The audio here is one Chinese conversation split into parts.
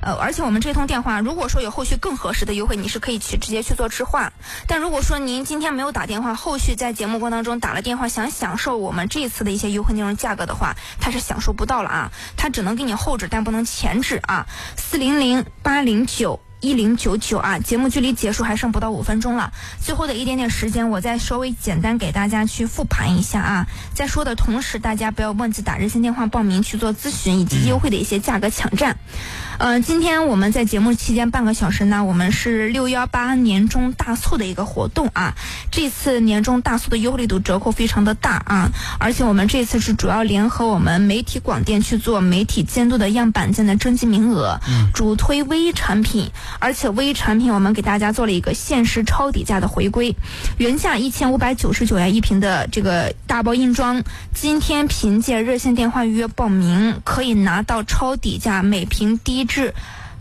而且我们这通电话如果说有后续更合适的优惠，你是可以直接去做置换。但如果说您今天没有打电话，后续在节目过程当中打了电话想享受我们这一次的一些优惠内容价格的话，它是享受不到了啊，它只能给你后置，但不能前置啊。400-809-1099啊，节目距离结束还剩不到5分钟了，最后的一点点时间，我再稍微简单给大家去复盘一下啊。在说的同时，大家不要忘记打热线电话报名去做咨询以及优惠的一些价格抢占。今天我们在节目期间半个小时呢，我们是618年终大促的一个活动啊。这次年终大促的优惠力度折扣非常的大啊，而且我们这次是主要联合我们媒体广电去做媒体监督的样板间的征集名额，主推微产品，而且微产品我们给大家做了一个限时超底价的回归，原价1599元一瓶的这个大包硬装，今天凭借热线电话预约报名可以拿到超底价，每瓶低至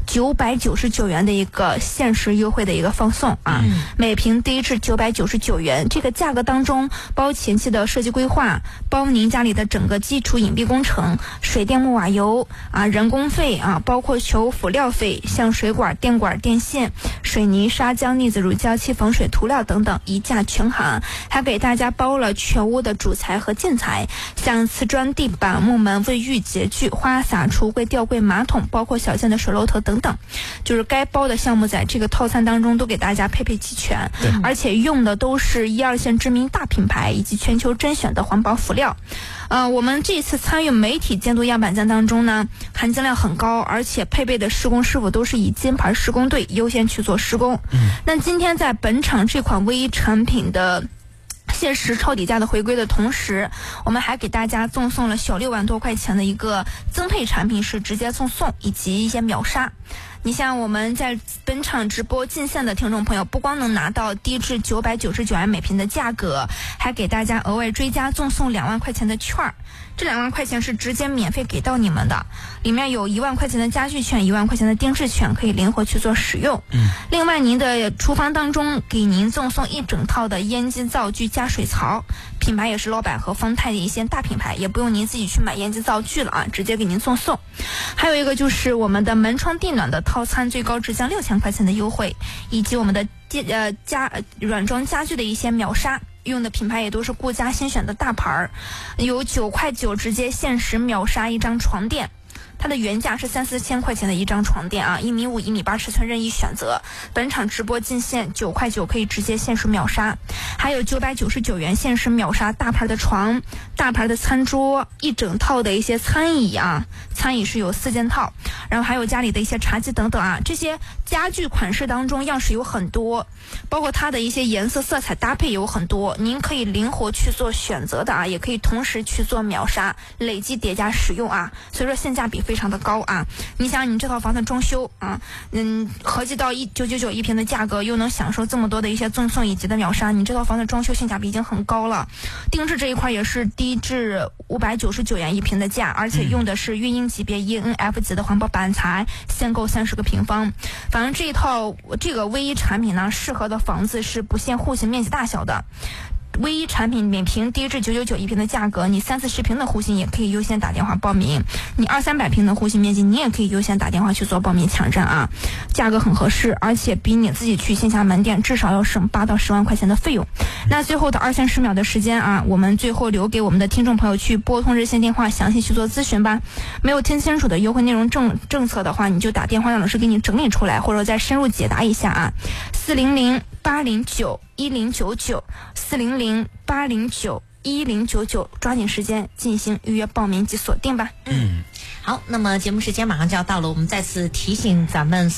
999元的一个限时优惠的一个放送啊，每瓶低至999元，这个价格当中包前期的设计规划，包您家里的整个基础隐蔽工程，水电木瓦油啊，人工费啊，包括求辅料费，像水管、电管、电线、水泥、砂浆、腻子乳、胶漆、防水涂料等等一价全含，还给大家包了全屋的主材和建材，像瓷砖、地板、木门、卫浴、洁具、花洒、橱柜、吊柜、马桶，包括小件的水龙头等等，就是该包的项目在这个套餐当中都给大家配齐全，而且用的都是1、2线知名大品牌以及全球甄选的环保辅料。我们这次参与媒体监督样板间当中呢，含金量很高，而且配备的施工师傅都是以金牌施工队优先去做施工。那今天在本场这款微产品的限时超底价的回归的同时，我们还给大家赠送了小6万多块钱的一个增配产品，是直接赠送以及一些秒杀。你像我们在本场直播进线的听众朋友，不光能拿到低至999元每瓶的价格，还给大家额外追加赠送2万块钱的券儿。这2万块钱是直接免费给到你们的，里面有1万块钱的家具券、1万块钱的定制券，可以灵活去做使用。另外您的厨房当中给您赠送一整套的烟机灶具加水槽，品牌也是老板和方太的一些大品牌，也不用您自己去买烟机灶具了啊，直接给您送。还有一个就是我们的门窗地暖的套餐，最高直降6000块钱的优惠，以及我们的软装家具的一些秒杀，用的品牌也都是顾家新选的大牌儿，有9块9直接限时秒杀一张床垫。它的原价是3-4千块钱的一张床垫啊，1.5米、1.8米尺寸任意选择。本场直播进线9块9可以直接限时秒杀，还有999元限时秒杀大牌的床、大牌的餐桌，一整套的一些餐椅啊，餐椅是有4件套，然后还有家里的一些茶几等等啊，这些家具款式当中样式有很多，包括它的一些颜色色彩搭配有很多，您可以灵活去做选择的啊，也可以同时去做秒杀，累计叠加使用啊，所以说性价比非常的高啊。你想你这套房子装修啊，合计到999一瓶的价格，又能享受这么多的一些赠送以及的秒杀，你这套房子装修性价比已经很高了。定制这一块也是低至599元一瓶的价，而且用的是运英级别 ENF 级的环保板材，限购30个平方。反正这个微产品呢，适合的房子是不限户型面积大小的。唯一产品每瓶低至999一瓶的价格，你30-40平的户型也可以优先打电话报名，你200-300平的户型面积你也可以优先打电话去做报名抢占啊，价格很合适，而且比你自己去线下门店至少要省8到10万块钱的费用。那最后的2-30秒的时间啊，我们最后留给我们的听众朋友去拨通热线电话详细去做咨询吧。没有听清楚的优惠内容政策的话，你就打电话让老师给你整理出来，或者再深入解答一下啊。400-809-1099，400-809-1099，抓紧时间进行预约报名及锁定吧。 好，那么节目时间马上就要到了，我们再次提醒咱们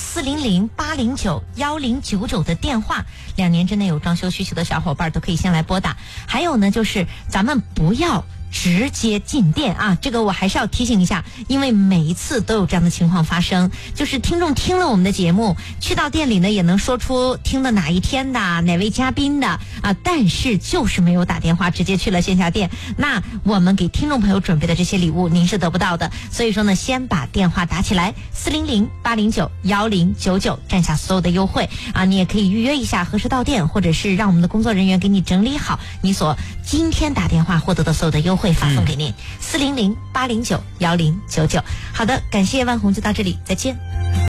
400-809-1099的电话，2年之内有装修需求的小伙伴都可以先来拨打。还有呢，就是咱们不要直接进店啊，这个我还是要提醒一下，因为每一次都有这样的情况发生，就是听众听了我们的节目，去到店里呢也能说出听的哪一天的哪位嘉宾的啊，但是就是没有打电话，直接去了线下店，那我们给听众朋友准备的这些礼物您是得不到的。所以说呢，先把电话打起来，400-809-1099，占下所有的优惠啊，你也可以预约一下何时到店，或者是让我们的工作人员给你整理好你所今天打电话获得的所有的优惠发送给您，400-809-1099。好的，感谢万红，就到这里，再见。